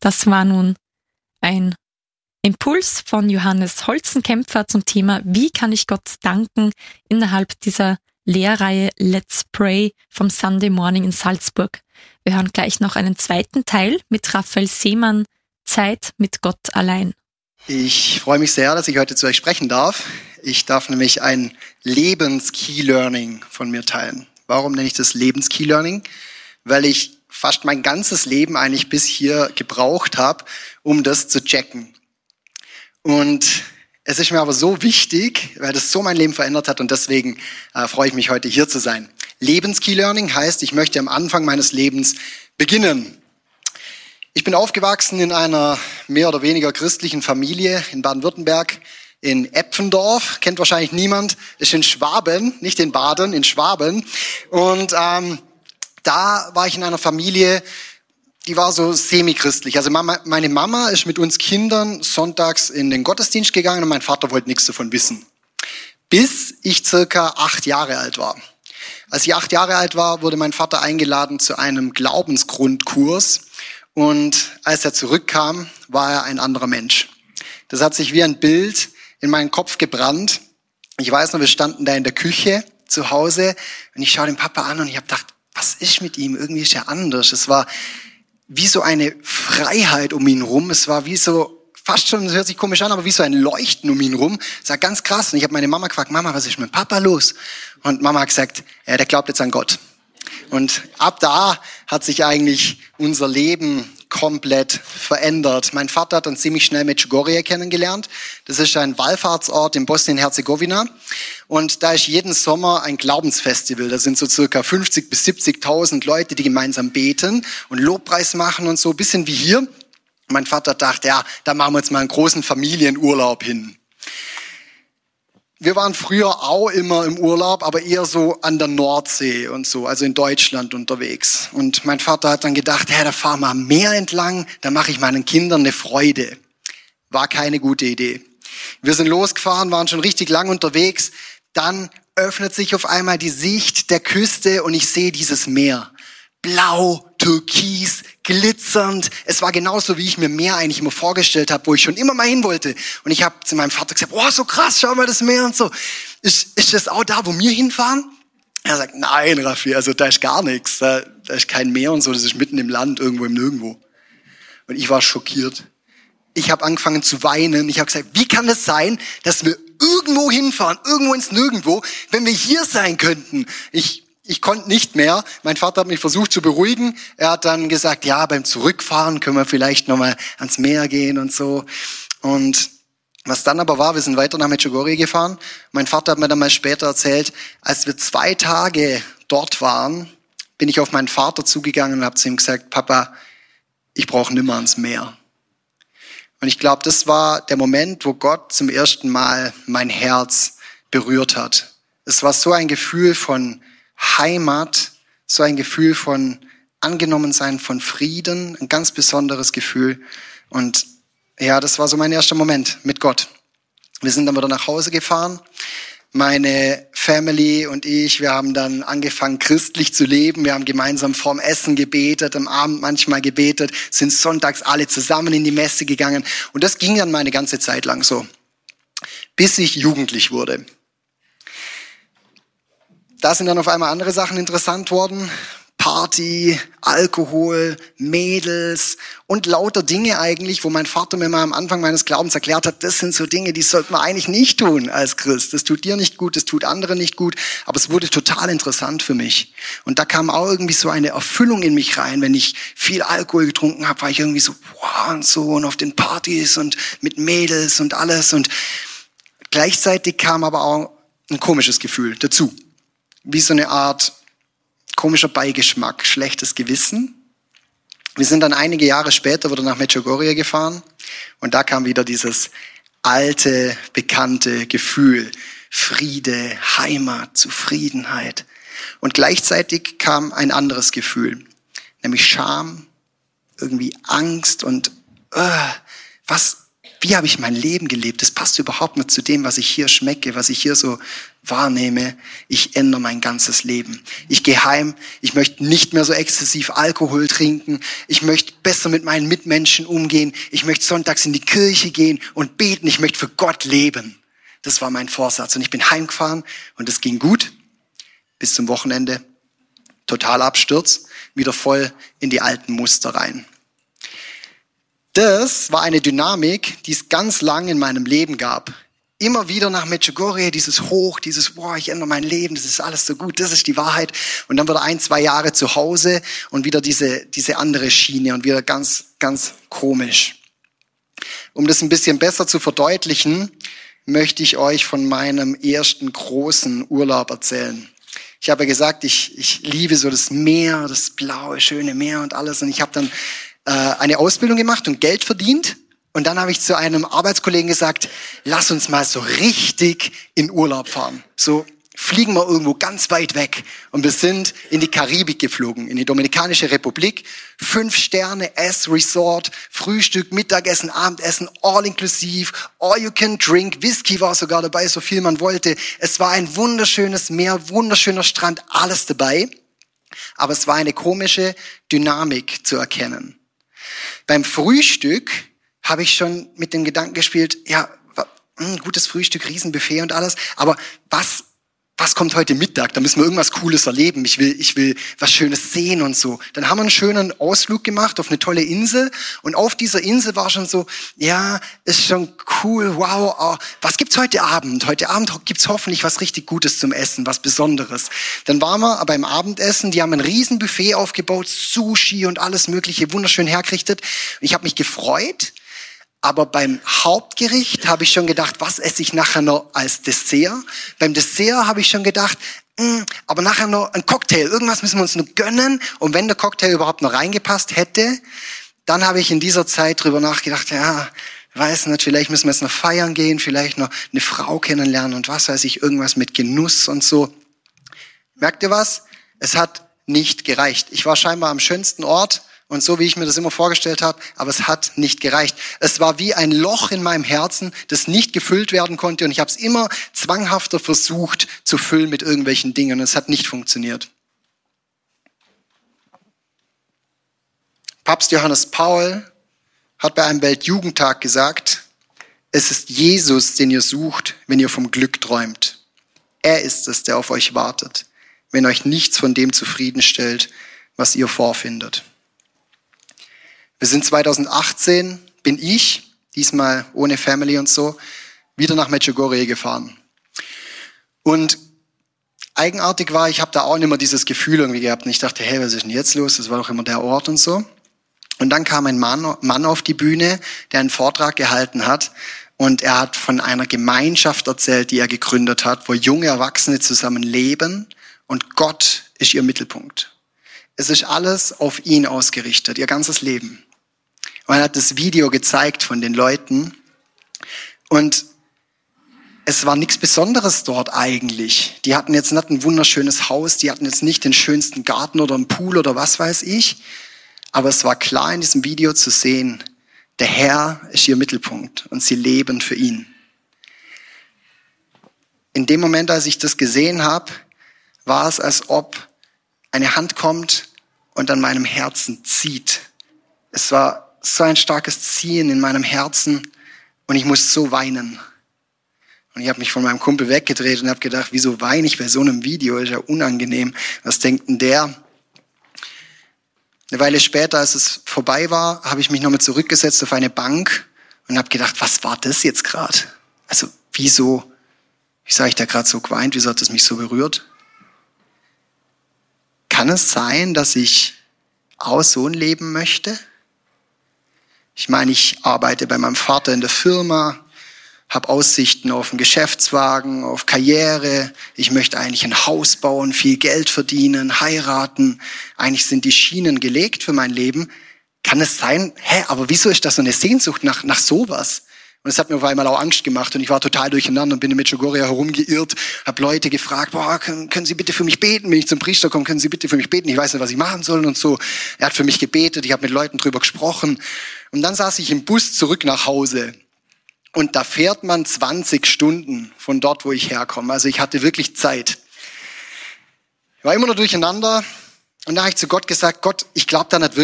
Das war nun ein Impuls von Johannes Holzenkämpfer zum Thema Wie kann ich Gott danken innerhalb dieser Lehrreihe Let's Pray vom Sunday Morning in Salzburg. Wir hören gleich noch einen zweiten Teil mit Raphael Seemann, Zeit mit Gott allein. Ich freue mich sehr, dass ich heute zu euch sprechen darf. Ich darf nämlich ein Lebens-Key-Learning von mir teilen. Warum nenne ich das Lebens-Key-Learning? Weil ich fast mein ganzes Leben eigentlich bis hier gebraucht habe, um das zu checken. Und es ist mir aber so wichtig, weil das so mein Leben verändert hat und deswegen freue ich mich heute hier zu sein. Lebens-Key-Learning heißt, ich möchte am Anfang meines Lebens beginnen. Ich bin aufgewachsen in einer mehr oder weniger christlichen Familie in Baden-Württemberg, in Epfendorf, kennt wahrscheinlich niemand, ist in Schwaben, nicht in Baden, in Schwaben. Und da war ich in einer Familie, die war so semi-christlich. Also meine Mama ist mit uns Kindern sonntags in den Gottesdienst gegangen und mein Vater wollte nichts davon wissen. Bis ich circa 8 Jahre alt war. Als ich 8 Jahre alt war, wurde mein Vater eingeladen zu einem Glaubensgrundkurs. Und als er zurückkam, war er ein anderer Mensch. Das hat sich wie ein Bild in meinen Kopf gebrannt. Ich weiß noch, wir standen da in der Küche zu Hause und ich schaue den Papa an und ich habe gedacht, was ist mit ihm? Irgendwie ist er anders. Es war wie so eine Freiheit um ihn rum. Es war wie so, fast schon, das hört sich komisch an, aber wie so ein Leuchten um ihn rum. Es war ganz krass. Und ich habe meine Mama gefragt, Mama, was ist mit Papa los? Und Mama hat gesagt, ja, der glaubt jetzt an Gott. Und ab da hat sich eigentlich unser Leben komplett verändert. Mein Vater hat dann ziemlich schnell Medjugorje kennengelernt. Das ist ein Wallfahrtsort in Bosnien-Herzegowina. Und da ist jeden Sommer ein Glaubensfestival. Da sind so circa 50.000 bis 70.000 Leute, die gemeinsam beten und Lobpreis machen und so. Bisschen wie hier. Mein Vater dachte, ja, da machen wir jetzt mal einen großen Familienurlaub hin. Wir waren früher auch immer im Urlaub, aber eher so an der Nordsee und so, also in Deutschland unterwegs. Und mein Vater hat dann gedacht, da fahren wir am Meer entlang, da mache ich meinen Kindern eine Freude. War keine gute Idee. Wir sind losgefahren, waren schon richtig lang unterwegs. Dann öffnet sich auf einmal die Sicht der Küste und ich sehe dieses Meer. Blau, türkis, glitzernd. Es war genauso, wie ich mir Meer eigentlich immer vorgestellt habe, wo ich schon immer mal hin wollte. Und ich habe zu meinem Vater gesagt, oh, so krass, schau mal das Meer und so. Ist das auch da, wo wir hinfahren? Er sagt, nein, Raffi, also da ist gar nichts. Da ist kein Meer und so, das ist mitten im Land, irgendwo im Nirgendwo. Und ich war schockiert. Ich habe angefangen zu weinen. Ich habe gesagt, wie kann es sein, dass wir irgendwo hinfahren, irgendwo ins Nirgendwo, wenn wir hier sein könnten? Ich konnte nicht mehr. Mein Vater hat mich versucht zu beruhigen. Er hat dann gesagt, ja, beim Zurückfahren können wir vielleicht nochmal ans Meer gehen und so. Und was dann aber war, wir sind weiter nach Medjugorje gefahren. Mein Vater hat mir dann mal später erzählt, als wir 2 Tage dort waren, bin ich auf meinen Vater zugegangen und habe zu ihm gesagt, Papa, ich brauche nimmer ans Meer. Und ich glaube, das war der Moment, wo Gott zum ersten Mal mein Herz berührt hat. Es war so ein Gefühl von Heimat, so ein Gefühl von Angenommensein, von Frieden, ein ganz besonderes Gefühl. Und ja, das war so mein erster Moment mit Gott. Wir sind dann wieder nach Hause gefahren. Meine Family und ich, wir haben dann angefangen, christlich zu leben. Wir haben gemeinsam vorm Essen gebetet, am Abend manchmal gebetet, sind sonntags alle zusammen in die Messe gegangen. Und das ging dann meine ganze Zeit lang so, bis ich jugendlich wurde. Da sind dann auf einmal andere Sachen interessant worden. Party, Alkohol, Mädels und lauter Dinge eigentlich, wo mein Vater mir mal am Anfang meines Glaubens erklärt hat, das sind so Dinge, die sollte man eigentlich nicht tun als Christ. Das tut dir nicht gut, das tut anderen nicht gut. Aber es wurde total interessant für mich. Und da kam auch irgendwie so eine Erfüllung in mich rein. Wenn ich viel Alkohol getrunken habe, war ich irgendwie so, wow, und so und auf den Partys und mit Mädels und alles. Und gleichzeitig kam aber auch ein komisches Gefühl dazu. Wie so eine Art komischer Beigeschmack, schlechtes Gewissen. Wir sind dann einige Jahre später wieder nach Medjugorje gefahren und da kam wieder dieses alte, bekannte Gefühl. Friede, Heimat, Zufriedenheit. Und gleichzeitig kam ein anderes Gefühl, nämlich Scham, irgendwie Angst und was Wie habe ich mein Leben gelebt? Das passt überhaupt nicht zu dem, was ich hier schmecke, was ich hier so wahrnehme. Ich ändere mein ganzes Leben. Ich gehe heim. Ich möchte nicht mehr so exzessiv Alkohol trinken. Ich möchte besser mit meinen Mitmenschen umgehen. Ich möchte sonntags in die Kirche gehen und beten. Ich möchte für Gott leben. Das war mein Vorsatz. Und ich bin heimgefahren und es ging gut bis zum Wochenende. Total Absturz, wieder voll in die alten Muster rein. Das war eine Dynamik, die es ganz lang in meinem Leben gab. Immer wieder nach Medjugorje, dieses Hoch, dieses, ich ändere mein Leben, das ist alles so gut, das ist die Wahrheit. Und dann wieder 1-2 Jahre zu Hause und wieder diese andere Schiene und wieder ganz, ganz komisch. Um das ein bisschen besser zu verdeutlichen, möchte ich euch von meinem ersten großen Urlaub erzählen. Ich habe ja gesagt, ich liebe so das Meer, das blaue, schöne Meer und alles. Und ich habe dann eine Ausbildung gemacht und Geld verdient. Und dann habe ich zu einem Arbeitskollegen gesagt, lass uns mal so richtig in Urlaub fahren. So fliegen wir irgendwo ganz weit weg. Und wir sind in die Karibik geflogen, in die Dominikanische Republik. 5 Sterne, Resort, Frühstück, Mittagessen, Abendessen, all inklusiv, all you can drink. Whisky war sogar dabei, so viel man wollte. Es war ein wunderschönes Meer, wunderschöner Strand, alles dabei. Aber es war eine komische Dynamik zu erkennen. Beim Frühstück habe ich schon mit dem Gedanken gespielt, ja, gutes Frühstück, Riesenbuffet und alles, aber was kommt heute Mittag? Da müssen wir irgendwas Cooles erleben. Ich will was Schönes sehen und so. Dann haben wir einen schönen Ausflug gemacht auf eine tolle Insel und auf dieser Insel war schon so, ja, ist schon cool, wow, was gibt's heute Abend? Heute Abend gibt's hoffentlich was richtig Gutes zum Essen, was Besonderes. Dann waren wir beim Abendessen, die haben ein Riesenbuffet aufgebaut, Sushi und alles mögliche, wunderschön hergerichtet. Und ich habe mich gefreut. Aber beim Hauptgericht habe ich schon gedacht, was esse ich nachher noch als Dessert? Beim Dessert habe ich schon gedacht, aber nachher noch ein Cocktail. Irgendwas müssen wir uns noch gönnen. Und wenn der Cocktail überhaupt noch reingepasst hätte, dann habe ich in dieser Zeit drüber nachgedacht, ja, weiß nicht, vielleicht müssen wir jetzt noch feiern gehen, vielleicht noch eine Frau kennenlernen und was weiß ich, irgendwas mit Genuss und so. Merkt ihr was? Es hat nicht gereicht. Ich war scheinbar am schönsten Ort. Und so, wie ich mir das immer vorgestellt habe, aber es hat nicht gereicht. Es war wie ein Loch in meinem Herzen, das nicht gefüllt werden konnte. Und ich habe es immer zwanghafter versucht zu füllen mit irgendwelchen Dingen. Und es hat nicht funktioniert. Papst Johannes Paul hat bei einem Weltjugendtag gesagt, es ist Jesus, den ihr sucht, wenn ihr vom Glück träumt. Er ist es, der auf euch wartet, wenn euch nichts von dem zufriedenstellt, was ihr vorfindet. Wir sind 2018, bin ich, diesmal ohne Family und so, wieder nach Medjugorje gefahren. Und eigenartig war, ich habe da auch nicht mehr dieses Gefühl irgendwie gehabt. Und ich dachte, hey, was ist denn jetzt los? Das war doch immer der Ort und so. Und dann kam ein Mann auf die Bühne, der einen Vortrag gehalten hat. Und er hat von einer Gemeinschaft erzählt, die er gegründet hat, wo junge Erwachsene zusammen leben. Und Gott ist ihr Mittelpunkt. Es ist alles auf ihn ausgerichtet, ihr ganzes Leben. Und er hat das Video gezeigt von den Leuten. Und es war nichts Besonderes dort eigentlich. Die hatten jetzt nicht ein wunderschönes Haus, die hatten jetzt nicht den schönsten Garten oder einen Pool oder was weiß ich. Aber es war klar in diesem Video zu sehen, der Herr ist ihr Mittelpunkt und sie leben für ihn. In dem Moment, als ich das gesehen habe, war es, als ob eine Hand kommt und an meinem Herzen zieht. Es war so ein starkes Ziehen in meinem Herzen und ich musste so weinen. Und ich habe mich von meinem Kumpel weggedreht und habe gedacht, wieso weine ich bei so einem Video? Ist ja unangenehm. Was denkt denn der? Eine Weile später, als es vorbei war, habe ich mich nochmal zurückgesetzt auf eine Bank und habe gedacht, was war das jetzt gerade? Also wieso habe ich da gerade so geweint? Wieso hat das mich so berührt? Kann es sein, dass ich auch so ein Leben möchte? Ich meine, ich arbeite bei meinem Vater in der Firma, habe Aussichten auf einen Geschäftswagen, auf Karriere. Ich möchte eigentlich ein Haus bauen, viel Geld verdienen, heiraten. Eigentlich sind die Schienen gelegt für mein Leben. Kann es sein, aber wieso ist das so eine Sehnsucht nach sowas? Und es hat mir auf einmal auch Angst gemacht und ich war total durcheinander und bin in Medjugorje herumgeirrt, habe Leute gefragt, können Sie bitte für mich beten? Wenn ich zum Priester komme, können Sie bitte für mich beten? Ich weiß nicht, was ich machen soll und so. Er hat für mich gebetet, ich habe mit Leuten drüber gesprochen. Und dann saß ich im Bus zurück nach Hause. Und da fährt man 20 Stunden von dort, wo ich herkomme. Also ich hatte wirklich Zeit. Ich war immer nur durcheinander. Und da habe ich zu Gott gesagt, Gott, ich glaube da nicht wirklich